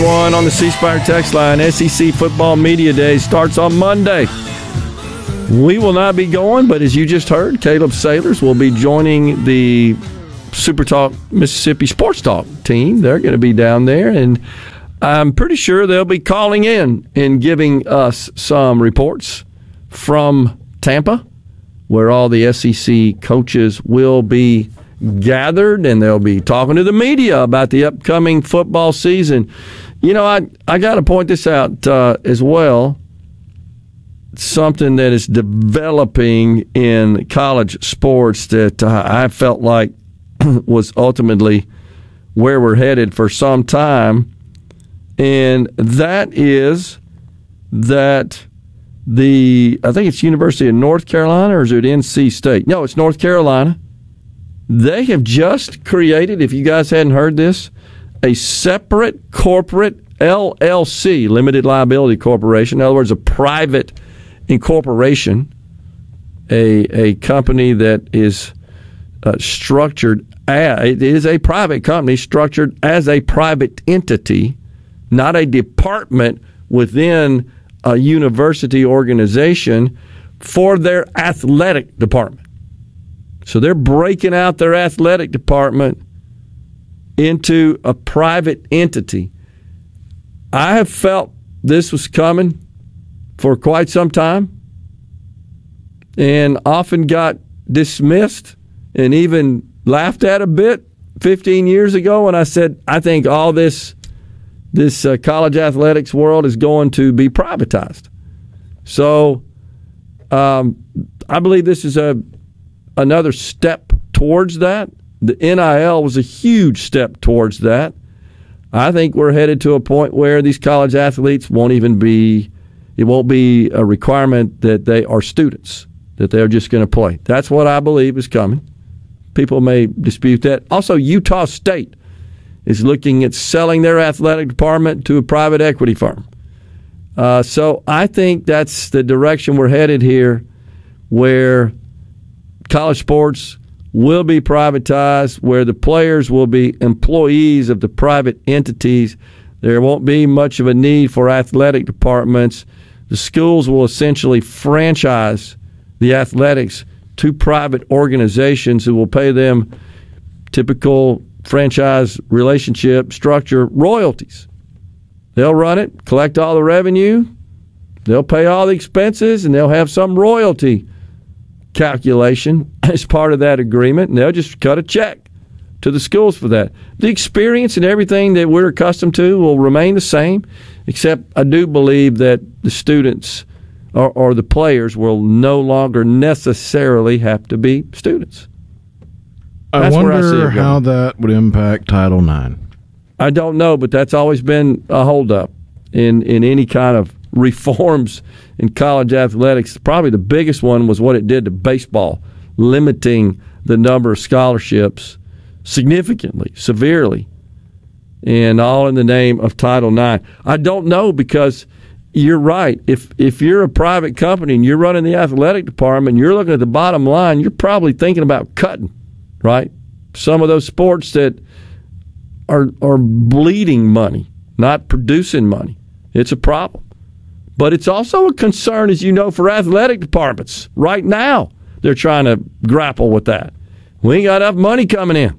651 on the C Spire text line. SEC Football Media Day starts on Monday. We will not be going, but as you just heard, Caleb Sailors will be joining the Super Talk Mississippi Sports Talk team. They're going to be down there, and I'm pretty sure they'll be calling in and giving us some reports from Tampa, where all the SEC coaches will be gathered, and they'll be talking to the media about the upcoming football season. You know, I got to point this out as well. Something that is developing in college sports that I felt like was ultimately where we're headed for some time, and that is that I think it's University of North Carolina, or is it NC State? No, it's North Carolina. They have just created, if you guys hadn't heard this, a separate corporate LLC, limited liability corporation. In other words, a private incorporation, a company that is structured it is a private company structured as a private entity, not a department within a university organization, for their athletic department. So they're breaking out their athletic department into a private entity. I have felt this was coming for quite some time and often got dismissed and even laughed at a bit 15 years ago when I said, I think all this college athletics world is going to be privatized. So I believe this is another step towards that. The NIL was a huge step towards that. I think we're headed to a point where these college athletes won't be a requirement that they are students, that they're just going to play. That's what I believe is coming. People may dispute that. Also, Utah State is looking at selling their athletic department to a private equity firm. So I think that's the direction we're headed here, where college sports will be privatized, where the players will be employees of the private entities. There won't be much of a need for athletic departments. The schools will essentially franchise the athletics to private organizations who will pay them typical franchise relationship structure royalties. They'll run it, collect all the revenue, they'll pay all the expenses, and they'll have some royalty calculation as part of that agreement, and they'll just cut a check to the schools for that. The experience and everything that we're accustomed to will remain the same, except I do believe that the students or the players will no longer necessarily have to be students. I wonder how that would impact Title IX. I don't know, but that's always been a holdup in any kind of reforms in college athletics. Probably the biggest one was what it did to baseball, limiting the number of scholarships significantly, severely, and all in the name of Title IX. I don't know, because you're right. If you're a private company and you're running the athletic department and you're looking at the bottom line, you're probably thinking about cutting, right? Some of those sports that are bleeding money, not producing money. It's a problem. But it's also a concern, as you know, for athletic departments. Right now, they're trying to grapple with that. We ain't got enough money coming in.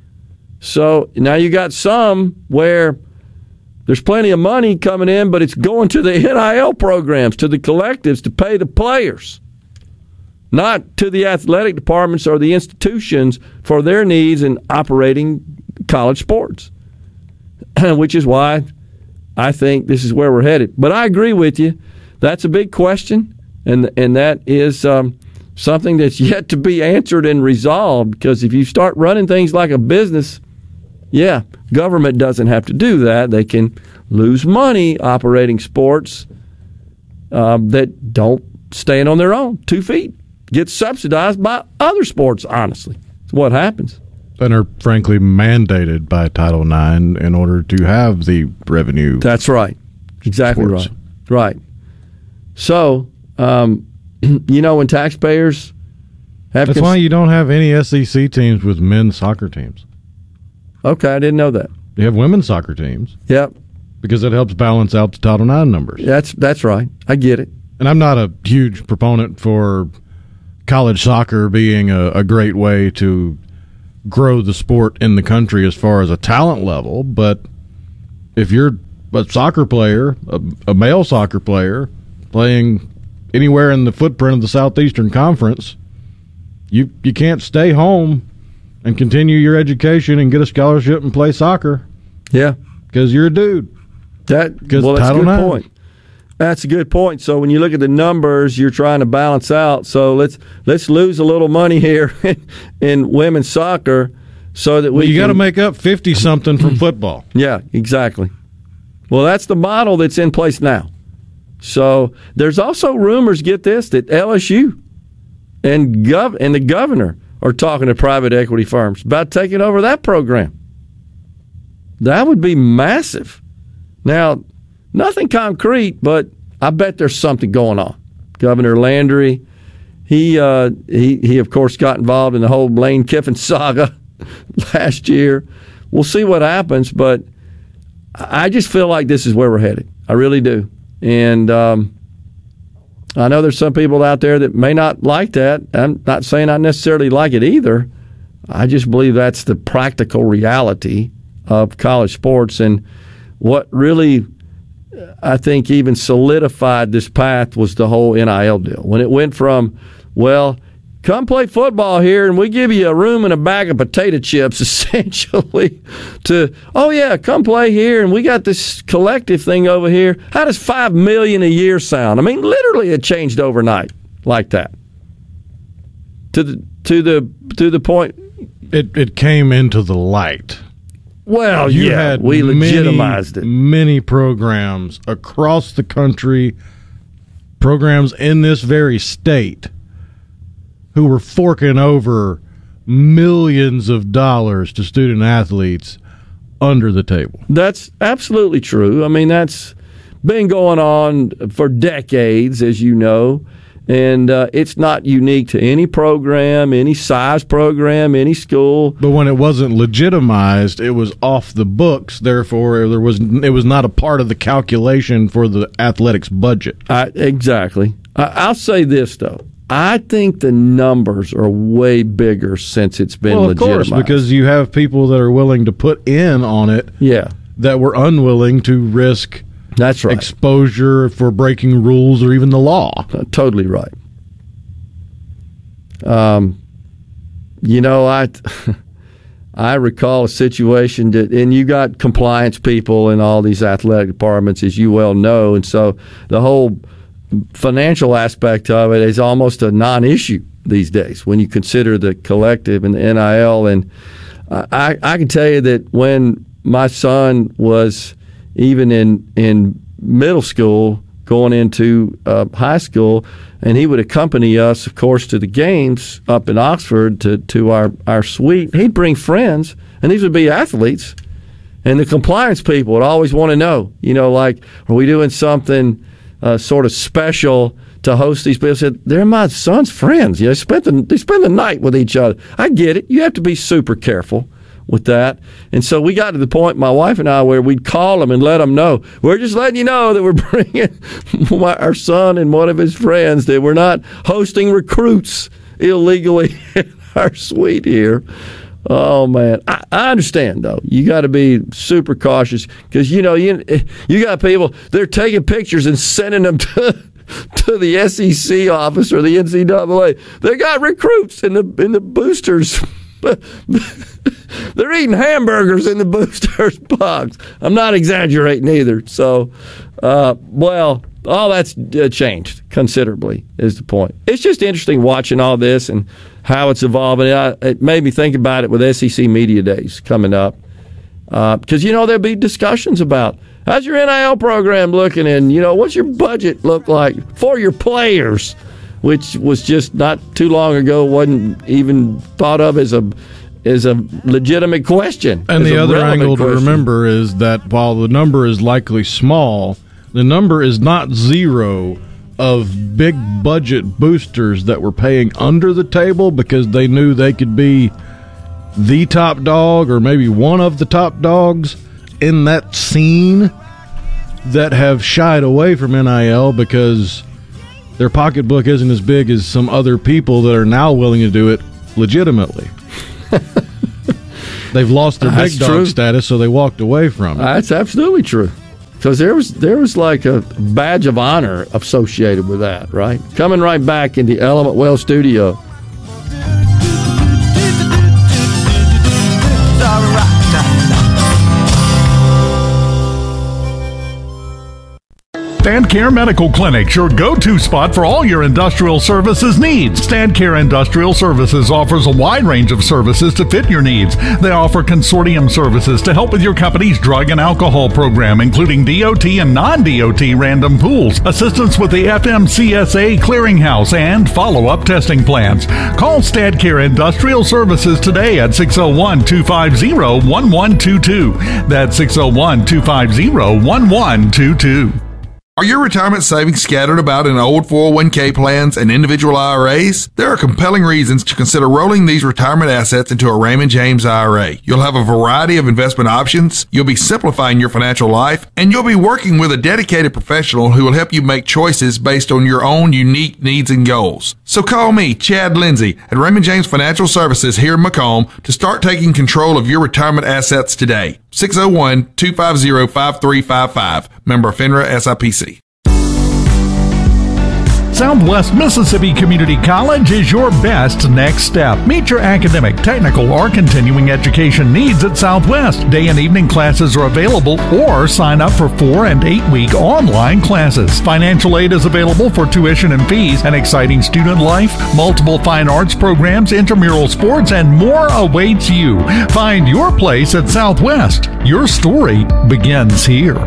So now you got some where there's plenty of money coming in, but it's going to the NIL programs, to the collectives, to pay the players, not to the athletic departments or the institutions for their needs in operating college sports, which is why I think this is where we're headed. But I agree with you. That's a big question, and that is something that's yet to be answered and resolved, because if you start running things like a business, yeah, government doesn't have to do that. They can lose money operating sports that don't stand on their own 2 feet, get subsidized by other sports, honestly. It's what happens. And are frankly mandated by Title IX in order to have the revenue. That's right. Exactly sports. Right. So, when taxpayers have... That's why you don't have any SEC teams with men's soccer teams. Okay, I didn't know that. You have women's soccer teams. Yep. because it helps balance out the Title IX numbers. That's right. I get it. And I'm not a huge proponent for college soccer being a great way to grow the sport in the country as far as a talent level, but if you're a soccer player, a male soccer player, playing anywhere in the footprint of the Southeastern Conference, you can't stay home and continue your education and get a scholarship and play soccer. Yeah. Because you're a dude. That's a good point. That's a good point. So when you look at the numbers, you're trying to balance out. So let's lose a little money here in women's soccer so that you got to make up 50-something from football. Yeah, exactly. Well, that's the model that's in place now. So there's also rumors, get this, that LSU and the governor are talking to private equity firms about taking over that program. That would be massive. Now, nothing concrete, but I bet there's something going on. Governor Landry, he of course got involved in the whole Lane Kiffin saga last year. We'll see what happens, but I just feel like this is where we're headed. I really do. And I know there's some people out there that may not like that. I'm not saying I necessarily like it either. I just believe that's the practical reality of college sports. And what really, I think, even solidified this path was the whole NIL deal. When it went from, well, come play football here and we give you a room and a bag of potato chips, essentially, to, oh, yeah, come play here and we got this collective thing over here. How does $5 million a year sound? I mean, literally it changed overnight like that. To the point. It came into the light. Well, we legitimized it. Many programs across the country, programs in this very state, who were forking over millions of dollars to student athletes under the table. That's absolutely true. I mean, that's been going on for decades, as you know, and it's not unique to any program, any size program, any school. But when it wasn't legitimized, it was off the books. Therefore, it was not a part of the calculation for the athletics budget. Exactly. I'll say this, though. I think the numbers are way bigger since it's been legitimized. Of course, because you have people that are willing to put in on it that were unwilling to risk exposure for breaking rules or even the law. Totally right. I recall a situation and you got compliance people in all these athletic departments, as you well know, and so the whole financial aspect of it is almost a non-issue these days when you consider the collective and the NIL. And I can tell you that when my son was even in middle school going into high school, and he would accompany us, of course, to the games up in Oxford to our suite, he'd bring friends, and these would be athletes, and the compliance people would always want to know, like, are we doing something sort of special to host these people? I said, they're my son's friends. They spend the night with each other. I get it. You have to be super careful with that. And so we got to the point, my wife and I, where we'd call them and let them know, we're just letting you know that we're bringing our son and one of his friends, that we're not hosting recruits illegally in our suite here. Oh, man. I understand, though. You got to be super cautious because, you got people, they're taking pictures and sending them to the SEC office or the NCAA. They got recruits in the boosters. They're eating hamburgers in the boosters box. I'm not exaggerating either. So, all that's changed considerably is the point. It's just interesting watching all this and how it's evolving. It made me think about it with SEC Media Days coming up. Because, there'll be discussions about how's your NIL program looking and, what's your budget look like for your players, which was just not too long ago wasn't even thought of as a legitimate question. And the other angle to remember is that while the number is likely small, the number is not zero of big budget boosters that were paying under the table because they knew they could be the top dog or maybe one of the top dogs in that scene that have shied away from NIL because their pocketbook isn't as big as some other people that are now willing to do it legitimately. They've lost their big dog status, so they walked away from it. That's absolutely true. Because there was like a badge of honor associated with that, right? Coming right back in the Element Well studio. StandCare Medical Clinics, your go-to spot for all your industrial services needs. StandCare Industrial Services offers a wide range of services to fit your needs. They offer consortium services to help with your company's drug and alcohol program, including DOT and non-DOT random pools, assistance with the FMCSA clearinghouse, and follow-up testing plans. Call StandCare Industrial Services today at 601-250-1122. That's 601-250-1122. Are your retirement savings scattered about in old 401k plans and individual IRAs? There are compelling reasons to consider rolling these retirement assets into a Raymond James IRA. You'll have a variety of investment options, you'll be simplifying your financial life, and you'll be working with a dedicated professional who will help you make choices based on your own unique needs and goals. So call me, Chad Lindsay, at Raymond James Financial Services here in Macomb to start taking control of your retirement assets today. 601-250-5355. Member FINRA SIPC. Southwest Mississippi Community College is your best next step. Meet your academic, technical, or continuing education needs at Southwest. Day and evening classes are available, or sign up for 4 and 8-week online classes. Financial aid is available for tuition and fees, an exciting student life, multiple fine arts programs, intramural sports, and more awaits you. Find your place at Southwest. Your story begins here.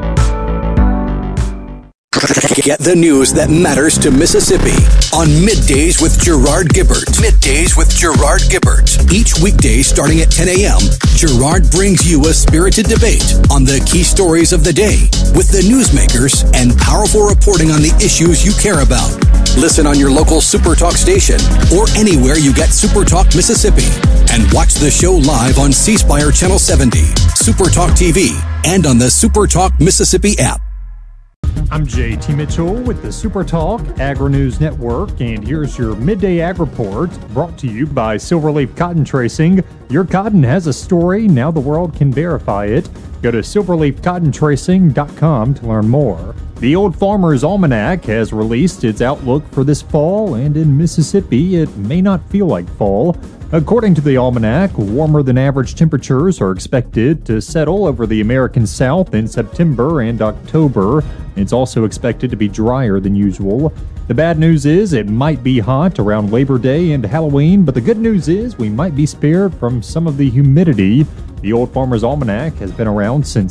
Get the news that matters to Mississippi on Middays with Gerard Gibbert. Middays with Gerard Gibbert. Each weekday starting at 10 a.m., Gerard brings you a spirited debate on the key stories of the day with the newsmakers and powerful reporting on the issues you care about. Listen on your local SuperTalk station or anywhere you get SuperTalk Mississippi. And watch the show live on C Spire Channel 70, SuperTalk TV, and on the SuperTalk Mississippi app. I'm JT Mitchell with the SuperTalk Agri-News Network, and here's your Midday Ag Report, brought to you by Silverleaf Cotton Tracing. Your cotton has a story, now the world can verify it. Go to silverleafcottontracing.com to learn more. The Old Farmer's Almanac has released its outlook for this fall, and in Mississippi, it may not feel like fall. According to the Almanac, warmer than average temperatures are expected to settle over the American South in September and October. It's also expected to be drier than usual. The bad news is it might be hot around Labor Day and Halloween, but the good news is we might be spared from some of the humidity. The Old Farmer's Almanac has been around since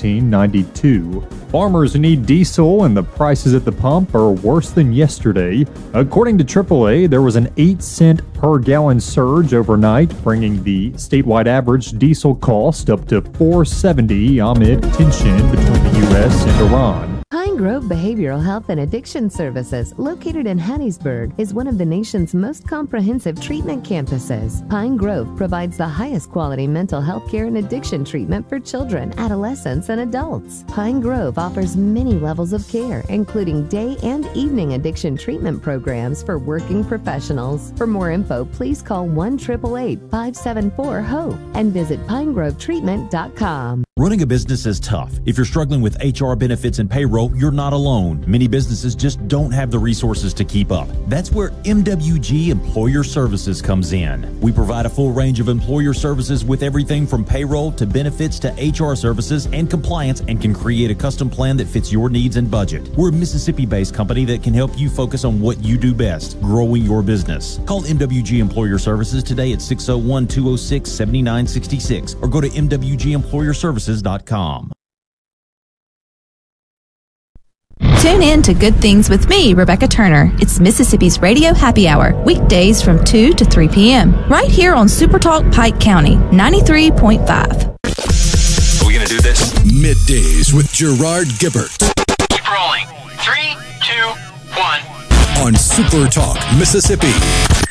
1792. Farmers need diesel, and the prices at the pump are worse than yesterday. According to AAA, there was an 8-cent per gallon surge overnight, bringing the statewide average diesel cost up to $4.70 amid tension between the U.S. and Iran. Pine Grove Behavioral Health and Addiction Services, located in Hattiesburg, is one of the nation's most comprehensive treatment campuses. Pine Grove provides the highest quality mental health care and addiction treatment for children, adolescents, and adults. Pine Grove offers many levels of care, including day and evening addiction treatment programs for working professionals. For more info, please call 1-888-574-HOPE and visit pinegrovetreatment.com. Running a business is tough. If you're struggling with HR, benefits, and payroll, you're not alone. Many businesses just don't have the resources to keep up. That's where MWG Employer Services comes in. We provide a full range of employer services with everything from payroll to benefits to HR services and compliance, and can create a custom plan that fits your needs and budget. We're a Mississippi-based company that can help you focus on what you do best, growing your business. Call MWG Employer Services today at 601-206-7966 or go to MWGEmployerServices.com. Tune in to Good Things with me, Rebecca Turner. It's Mississippi's Radio Happy Hour, weekdays from 2 to 3 p.m. right here on SuperTalk Pike County, 93.5. Are we going to do this? Middays with Gerard Gibbert. Keep rolling. 3, 2, 1. On SuperTalk Mississippi.